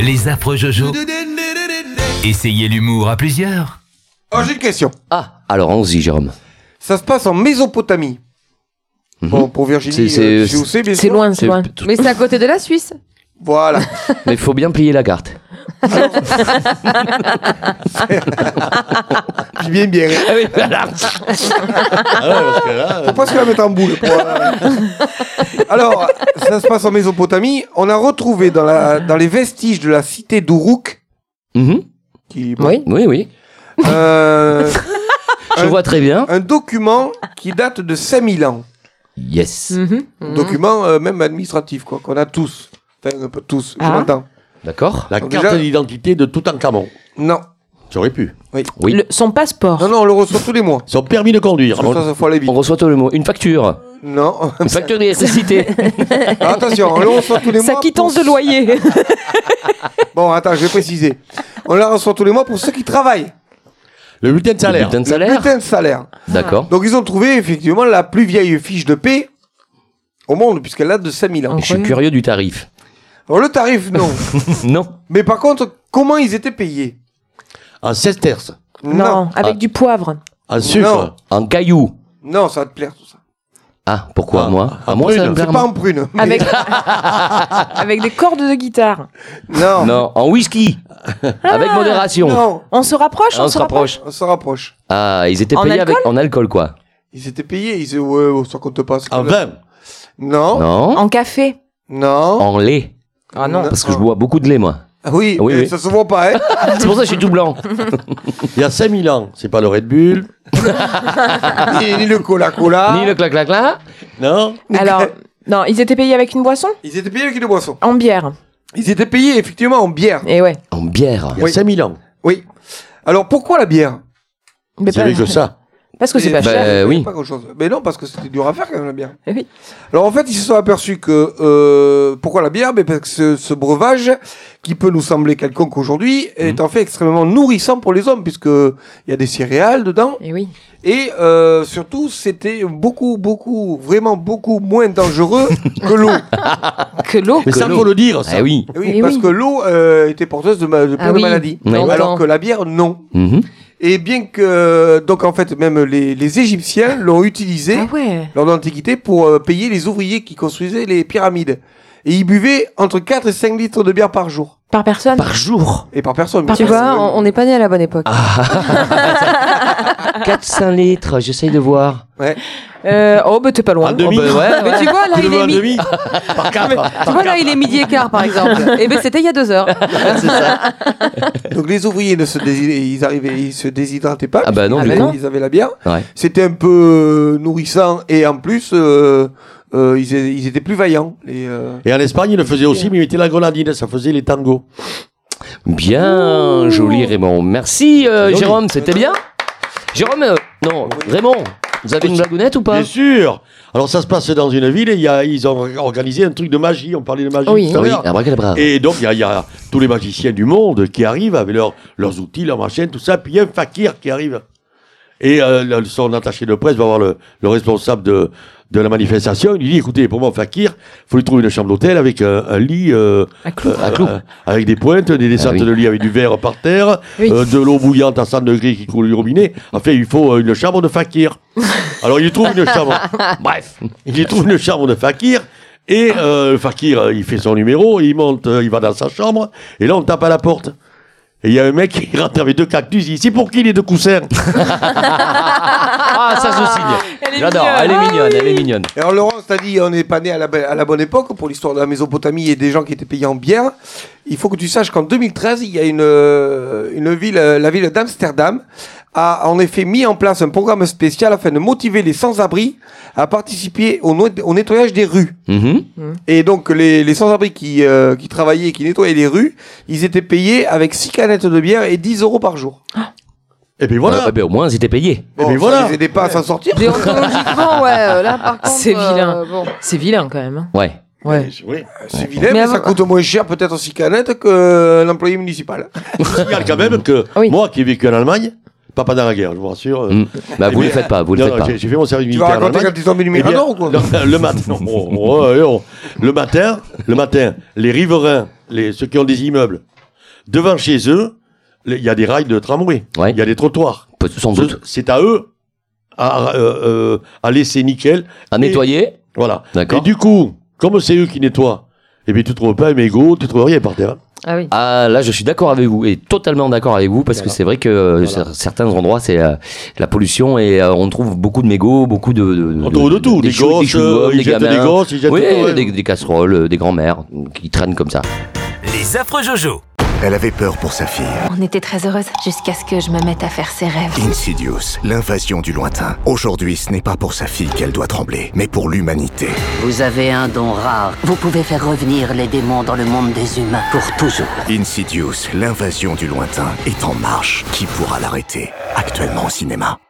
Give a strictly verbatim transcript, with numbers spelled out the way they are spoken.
les affreux Jojo. Essayez l'humour à plusieurs. Oh, j'ai une question. Ah, alors allons-y, Jérôme. Ça se passe en Mésopotamie. Mhm. Bon, pour Virginie, C'est- c'est- euh, si vous savez, bien C'est sûr. loin, c'est C'est loin. tout- Mais c'est à côté de la Suisse. Voilà. Mais il faut bien plier la carte. J'ai bien bien. Ah oui, voilà. Ah ouais, parce que là, Faut pas se la mettre en boule. Pour, euh, Alors, ça se passe en Mésopotamie. On a retrouvé dans, la, dans les vestiges de la cité d'Uruk, Mhm. qui, Oui. Oui, oui. euh, Je Un- vois très bien. un document qui date de cinq mille ans. Yes. Mhm. Un document euh, même administratif, quoi, qu'on a tous. Enfin, un peu tous, je Ah. m'entends. D'accord. la Donc carte déjà- d'identité de Toutankhamon. Non. Ça aurait pu. Oui. Le- son passeport. Non, non, on le reçoit tous les mois. Son permis de conduire. Ça, ça, faut aller vite. On reçoit tout le mot. Une facture. Non. Une facture d'électricité. Alors, attention, on le reçoit tous les mois. Sa quittance pour- de loyer. Bon, attends, je vais préciser. On la reçoit tous les mois pour ceux qui travaillent. Le bulletin de salaire. Bulletin de Le salaire. bulletin de salaire. D'accord. Donc, ils ont trouvé effectivement la plus vieille fiche de paie au monde, puisqu'elle date de cinq mille ans. Je suis curieux du tarif. Alors, le tarif, non. Non. Mais par contre, comment ils étaient payés? En sesterces. Non, avec Ah. du poivre. En sucre. En caillou. Non, ça va te plaire tout ça. Ah, pourquoi Ah, moi en À moi, ça va me prune. plaire, C'est pas moi. en prune. mais- Avec... avec des cordes de guitare. Non. Non, en whisky. Avec modération. Non. On se rapproche, Ah, on se rapproche. On se rapproche. Ah, ils étaient En payés alcool avec en alcool, quoi. Ils étaient payés. Ils disaient, ouais, ouais, ça compte pas. En vin. Non. Non. En café. Non. En lait. Ah non. Parce que je bois beaucoup de lait, moi. Ah oui, Oui, mais oui. ça se voit pas, hein. C'est pour ça que je suis tout blanc. Il y a cinq mille ans. C'est pas le Red Bull. ni, ni le cola-cola. Ni le clac-clac-clac. Non. Alors, non, ils étaient payés avec une boisson. Ils étaient payés avec une boisson. En bière. Ils étaient payés effectivement en bière. Et ouais. En bière. Il y a Oui. cinq mille ans. Oui. Alors pourquoi la bière? Mais C'est vrai que ça. Parce que c'est pas Mais- cher. Euh, oui. Pas grand-chose. Mais non, parce que c'était dur à faire quand même la bière. Eh oui. Alors en fait, ils se sont aperçus que euh, pourquoi la bière? Mais parce que ce, ce breuvage, qui peut nous sembler quelconque aujourd'hui, est en fait extrêmement nourrissant pour les hommes, puisque il y a des céréales dedans, Et oui. et euh, surtout c'était beaucoup, beaucoup, vraiment beaucoup moins dangereux que l'eau. Que l'eau. Mais Que ça, l'eau. faut le dire, ça. Ah oui. Oui, Eh parce oui. que l'eau euh, était porteuse de, ma- de plein Ah de oui. maladies, Oui. Longtemps. alors que la bière non. Mhm. Et bien que donc en fait même les, les Égyptiens l'ont utilisé Ah ouais. lors de l'Antiquité pour euh, payer les ouvriers qui construisaient les pyramides. Et ils buvaient entre quatre et cinq litres de bière par jour. Par personne. Par jour. Et par personne. bien Tu sûr. vois, on on n'est pas né à la bonne époque. quatre à cinq litres, j'essaye de voir. Ouais. Euh, oh, bah t'es pas loin. En demi. Oh, bah ouais, Mais tu vois, là, Tu le il veux est en mi- demi. Par quatre. tu vois, là, il est midi et quart, par exemple. Et ben, c'était il y a deux heures. C'est ça. Donc les ouvriers ne se dési- ils arrivaient, ils se déshydrataient pas. Ah bah non, puisqu'ils du avaient- coup. ils avaient la bière. Ouais. C'était un peu euh, nourrissant et en plus euh, euh, ils, é- ils étaient plus vaillants. Les, euh, Et en Espagne, ils le faisaient aussi, mais ils mettaient la grenadine. Ça faisait les tangos. Bien joli, Raymond. Merci, euh, Joli. Jérôme, c'était bien. Jérôme, euh, non, Raymond, vous avez une blagounette ou pas? Bien sûr. Alors ça se passe dans une ville et il y a, ils ont organisé un truc de magie. On parlait de magie Oui. tout à Oui, l'heure. abracadabra. Et donc, il y, a- il y a tous les magiciens du monde qui arrivent avec leurs leurs outils, leurs machines, tout ça. Puis il y a un fakir qui arrive. Et euh, le- son attaché de presse va voir le, le responsable de, de la manifestation. Il lui dit, écoutez, pour moi, fakir, il faut lui trouver une chambre d'hôtel avec un, un lit euh, À clous. euh, euh, avec des pointes, des descentes Ah oui. de lit avec du verre par terre, Oui. euh, de l'eau bouillante à cent degrés qui coule du robinet. Enfin, il faut euh, une chambre de fakir. Alors, il lui trouve une chambre. Bref, il lui trouve une chambre de fakir. Et euh, le fakir, euh, il fait son numéro, il monte, euh, il va dans sa chambre, et là on tape à la porte. Et il y a un mec qui rentre avec deux cactus, il dit, c'est pour qui les deux coussins? Ah, ça se signe. Elle est J'adore, mignonne. elle est mignonne, elle est mignonne. Et alors Laurence t'a dit on n'est pas né à la, be- à la bonne époque pour l'histoire de la Mésopotamie et des gens qui étaient payés en bière. Il faut que tu saches qu'en deux mille treize, il y a une, euh, une ville, euh, la ville d'Amsterdam a en effet mis en place un programme spécial afin de motiver les sans-abri à participer au, no- au nettoyage des rues. Mhm. Et donc les, les sans-abri qui, euh, qui travaillaient et qui nettoyaient les rues, ils étaient payés avec six canettes de bière et dix euros par jour. Et puis voilà. Euh, ben, au moins, ils étaient payés. Bon, mais ça voilà. les aidait pas à s'en sortir. Déontologiquement, ouais, euh, là, par contre. C'est vilain. euh, bon. C'est vilain quand même. hein. Ouais. Ouais. Oui. C'est vilain, mais, Mais ça avant- coûte moins cher peut-être six canettes qu'un employé municipal. Je signale quand même que Oui. moi qui ai vécu en Allemagne, pas pendant la guerre, je vous rassure. euh, Mm. Bah, vous mais- le faites pas, vous le non, faites non, pas. J'ai j'ai fait mon service Tu vas militaire en raconter Allemagne. quand ils tombent du Eh bien, Mirador ou quoi? non, le matin, non, oh, oh, oh, le matin, le matin, les riverains, les, ceux qui ont des immeubles, devant chez eux, il y a des rails de tramway, il Ouais. y a des trottoirs. Peut- Sans doute. C'est à eux à, euh, euh, à laisser nickel. À Et- nettoyer. Voilà. D'accord. Et du coup, comme c'est eux qui nettoient, eh bien, tu trouves pas un mégot, tu trouves rien par terre. Ah oui. Ah, là, je suis d'accord avec vous, et totalement d'accord avec vous, parce que Voilà. c'est vrai que euh, Voilà. cer- certains endroits, c'est euh, la pollution, et euh, on trouve beaucoup de mégots, beaucoup de. de On trouve de tout. Des, Des chou- des gosses, chewing-gums, ils des jettent gamins. des gosses, ils jettent oui, tout, ouais. des, des casseroles, euh, des grands-mères qui traînent comme ça. Les affreux Jojo. Elle avait peur pour sa fille. On était très heureuses jusqu'à ce que je me mette à faire ses rêves. Insidious, l'invasion du lointain. Aujourd'hui, ce n'est pas pour sa fille qu'elle doit trembler, mais pour l'humanité. Vous avez un don rare. Vous pouvez faire revenir les démons dans le monde des humains pour toujours. Insidious, l'invasion du lointain est en marche. Qui pourra l'arrêter? Actuellement au cinéma.